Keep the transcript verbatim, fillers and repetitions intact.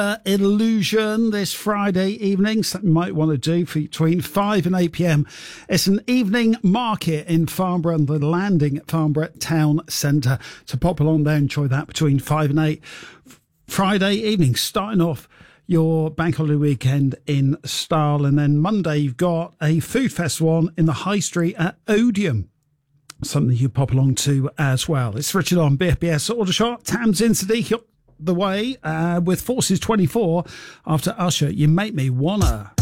Uh, Illusion this Friday evening, something you might want to do for between five and eight p.m. It's an evening market in Farnborough, the Landing at Farnborough Town Centre. So pop along there, enjoy that between five and eight. Friday evening, starting off your bank holiday weekend in style. And then Monday, you've got a food festival on in the High Street at Odeum. Something you pop along to as well. It's Richard on B F B S Aldershot. Tamsin Sadiq the way uh, with Forces twenty-four after Usher. You make me wanna.